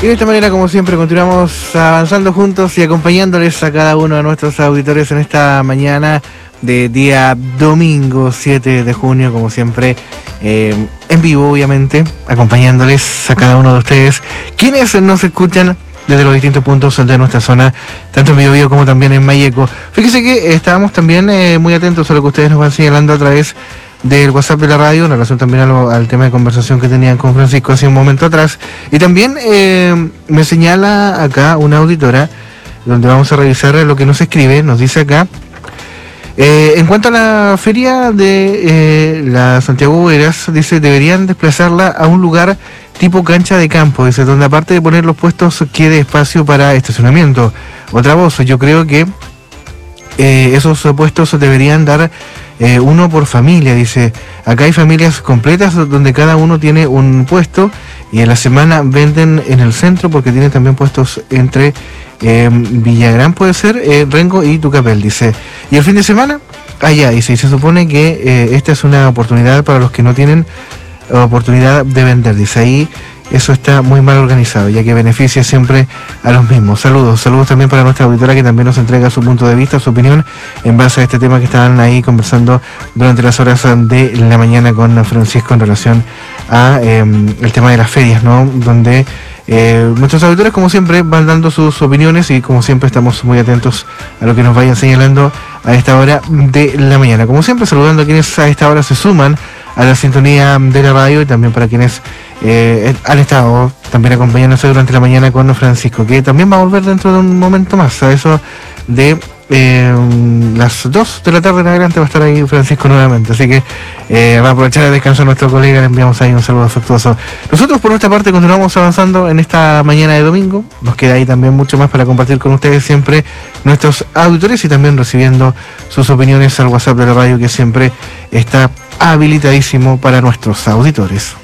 Y de esta manera, como siempre, continuamos avanzando juntos y acompañándoles a cada uno de nuestros auditores en esta mañana de día domingo 7 de junio, como siempre, en vivo, obviamente, acompañándoles a cada uno de ustedes, quienes nos escuchan desde los distintos puntos de nuestra zona, tanto en Biobío como también en Mayeco. Fíjese que estábamos también muy atentos a lo que ustedes nos van señalando a través del WhatsApp de la radio, en relación también al tema de conversación que tenían con Francisco hace un momento atrás. Y también me señala acá una auditora, donde vamos a revisar lo que nos escribe. Nos dice acá, en cuanto a la feria de la Santiago Boveras, dice, deberían desplazarla a un lugar tipo cancha de campo, dice, donde aparte de poner los puestos quede espacio para estacionamiento. Otra voz, yo creo que esos puestos deberían dar uno por familia, dice. Acá hay familias completas donde cada uno tiene un puesto y en la semana venden en el centro, porque tienen también puestos entre Villagrán, puede ser, Rengo y Tucapel, dice. Y el fin de semana, allá, dice. Y se supone que esta es una oportunidad para los que no tienen oportunidad de vender, dice. Ahí eso está muy mal organizado, ya que beneficia siempre a los mismos. Saludos también para nuestra auditora, que también nos entrega su punto de vista, su opinión, en base a este tema que estaban ahí conversando durante las horas de la mañana con Francisco en relación a el tema de las ferias, ¿no? Donde nuestros auditores, como siempre, van dando sus opiniones y como siempre estamos muy atentos a lo que nos vayan señalando a esta hora de la mañana. Como siempre, saludando a quienes a esta hora se suman a la sintonía de la radio, y también para quienes han estado también acompañándose durante la mañana con Francisco, que también va a volver dentro de un momento más, a eso de las 2 de la tarde en adelante va a estar ahí Francisco nuevamente, así que va a aprovechar el descanso a nuestro colega, le enviamos ahí un saludo afectuoso. Nosotros por nuestra parte continuamos avanzando en esta mañana de domingo, nos queda ahí también mucho más para compartir con ustedes, siempre nuestros auditores, y también recibiendo sus opiniones al WhatsApp de la radio, que siempre está habilitadísimo para nuestros auditores.